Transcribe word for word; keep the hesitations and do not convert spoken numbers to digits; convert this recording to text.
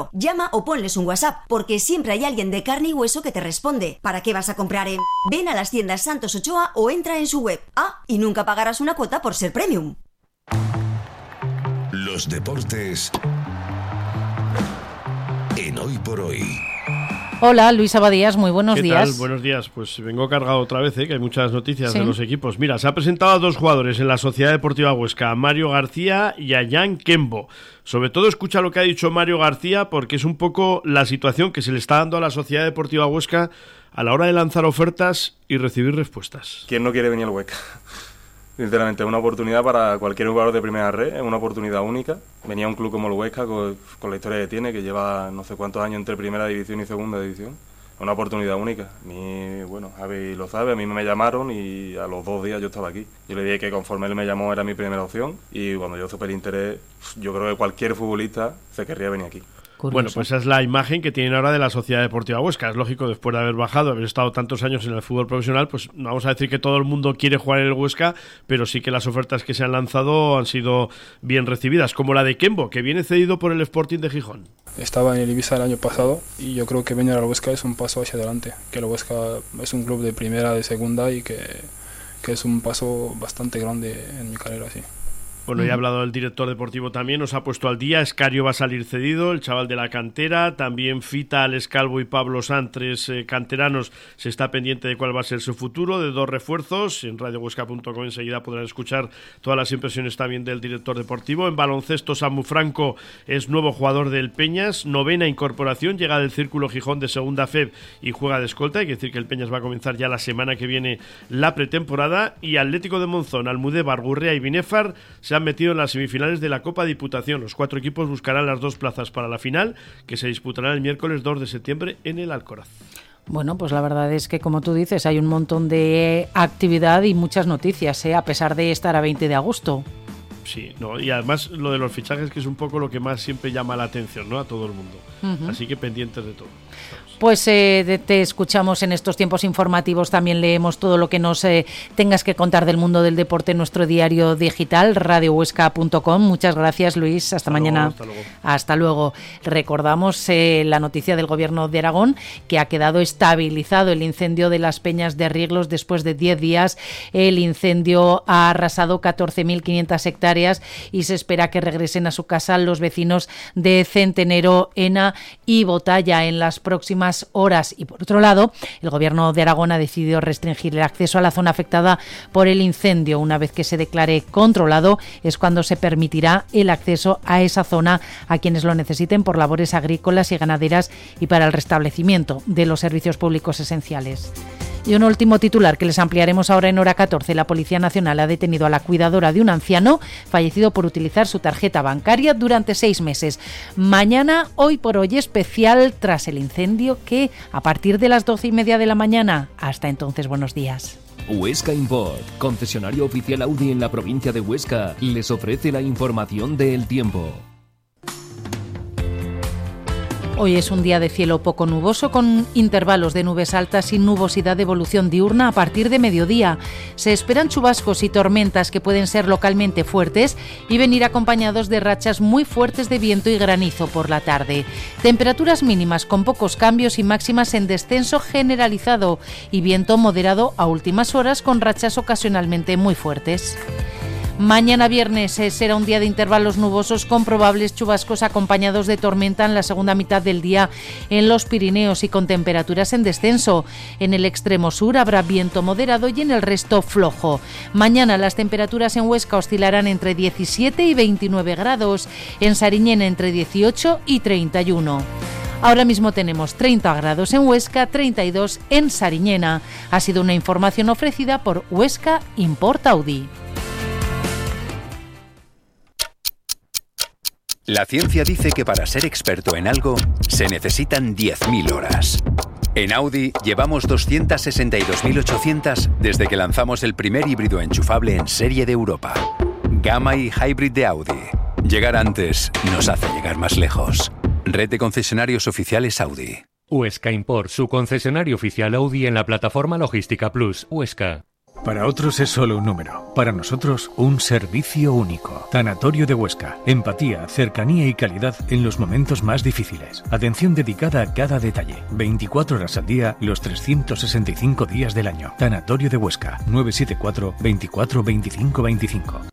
Llama o ponles un WhatsApp, porque siempre hay alguien de carne y hueso que te responde. ¿Para qué vas a comprar en...? Ven a las tiendas Santos Ochoa o entra en su web. Ah, y nunca pagarás una cuota por ser premium. Los deportes en Hoy por Hoy. Hola, Luis Abadías, muy buenos ¿Qué días. tal? Buenos días. Pues vengo cargado otra vez, ¿eh? Que hay muchas noticias ¿Sí? de los equipos. Mira, se ha presentado a dos jugadores en la Sociedad Deportiva Huesca, a Mario García y a Jan Kembo. Sobre todo escucha lo que ha dicho Mario García, porque es un poco la situación que se le está dando a la Sociedad Deportiva Huesca a la hora de lanzar ofertas y recibir respuestas. ¿Quién no quiere venir al Huesca? Sinceramente, es una oportunidad para cualquier jugador de primera red, es una oportunidad única. Venía a un club como el Huesca, con, con la historia que tiene, que lleva no sé cuántos años entre primera división y segunda división. Es una oportunidad única. A mí, bueno, Javi lo sabe, a mí me llamaron y a los dos días yo estaba aquí. Yo le dije que conforme él me llamó era mi primera opción y cuando yo supe el interés, yo creo que cualquier futbolista se querría venir aquí. Curioso. Bueno, pues esa es la imagen que tienen ahora de la Sociedad Deportiva Huesca. Es lógico, después de haber bajado, haber estado tantos años en el fútbol profesional, pues vamos a decir que todo el mundo quiere jugar en el Huesca, pero sí que las ofertas que se han lanzado han sido bien recibidas, como la de Kembo, que viene cedido por el Sporting de Gijón. Estaba en el Ibiza el año pasado y yo creo que venir al Huesca es un paso hacia adelante, que el Huesca es un club de primera, de segunda y que, que es un paso bastante grande en mi carrera, sí. Bueno, ya ha hablado el director deportivo también, nos ha puesto al día. Escario va a salir cedido, el chaval de la cantera. También Fita, Alex Calvo y Pablo Santres, eh, canteranos, se está pendiente de cuál va a ser su futuro, de dos refuerzos. En radio huesca punto com enseguida podrán escuchar todas las impresiones también del director deportivo. En baloncesto, Samu Franco es nuevo jugador del Peñas, novena incorporación, llega del Círculo Gijón de segunda F E B y juega de escolta. Hay que decir que el Peñas va a comenzar ya la semana que viene la pretemporada. Y Atlético de Monzón, Almudévar, Gurrea y Binéfar se han metido en las semifinales de la Copa Diputación. Los cuatro equipos buscarán las dos plazas para la final, que se disputará el miércoles dos de septiembre en el Alcoraz. Bueno, pues la verdad es que, como tú dices, hay un montón de actividad y muchas noticias, ¿eh? A pesar de estar a veinte de agosto. Sí, no, y además lo de los fichajes, que es un poco lo que más siempre llama la atención, ¿no?, a todo el mundo. Uh-huh. Así que pendientes de todo. Vamos. Pues eh, te escuchamos en estos tiempos informativos, también leemos todo lo que nos eh, tengas que contar del mundo del deporte en nuestro diario digital, radio huesca punto com. Muchas gracias, Luis, hasta, hasta mañana. Luego, hasta luego. Hasta luego. Recordamos eh, la noticia del Gobierno de Aragón, que ha quedado estabilizado el incendio de las Peñas de Rieglos después de diez días. El incendio ha arrasado catorce mil quinientas hectáreas y se espera que regresen a su casa los vecinos de Centenero, Ena y Botalla en las próximas horas. Y por otro lado, el Gobierno de Aragón ha decidido restringir el acceso a la zona afectada por el incendio. Una vez que se declare controlado es cuando se permitirá el acceso a esa zona a quienes lo necesiten por labores agrícolas y ganaderas y para el restablecimiento de los servicios públicos esenciales. Y un último titular que les ampliaremos ahora en hora catorce. La Policía Nacional ha detenido a la cuidadora de un anciano fallecido por utilizar su tarjeta bancaria durante seis meses. Mañana, hoy por hoy especial, tras el incendio, que a partir de las doce y media de la mañana. Hasta entonces, buenos días. Huesca Import, concesionario oficial Audi en la provincia de Huesca, les ofrece la información del tiempo. Hoy es un día de cielo poco nuboso con intervalos de nubes altas y nubosidad de evolución diurna a partir de mediodía. Se esperan chubascos y tormentas que pueden ser localmente fuertes y venir acompañados de rachas muy fuertes de viento y granizo por la tarde. Temperaturas mínimas con pocos cambios y máximas en descenso generalizado y viento moderado a últimas horas con rachas ocasionalmente muy fuertes. Mañana viernes eh, será un día de intervalos nubosos con probables chubascos acompañados de tormenta en la segunda mitad del día en los Pirineos y con temperaturas en descenso. En el extremo sur habrá viento moderado y en el resto flojo. Mañana las temperaturas en Huesca oscilarán entre diecisiete y veintinueve grados, en Sariñena entre dieciocho y treinta y uno. Ahora mismo tenemos treinta grados en Huesca, treinta y dos en Sariñena. Ha sido una información ofrecida por Huesca Import Audi. La ciencia dice que para ser experto en algo se necesitan diez mil horas. En Audi llevamos doscientas sesenta y dos mil ochocientas desde que lanzamos el primer híbrido enchufable en serie de Europa. Gamma y Hybrid de Audi. Llegar antes nos hace llegar más lejos. Red de concesionarios oficiales Audi. Huesca Import, su concesionario oficial Audi en la plataforma Logística Plus, Huesca. Para otros es solo un número, para nosotros un servicio único. Tanatorio de Huesca. Empatía, cercanía y calidad en los momentos más difíciles. Atención dedicada a cada detalle. veinticuatro horas al día, los trescientos sesenta y cinco días del año. Tanatorio de Huesca. nueve siete cuatro, veinticuatro, veinticinco, veinticinco.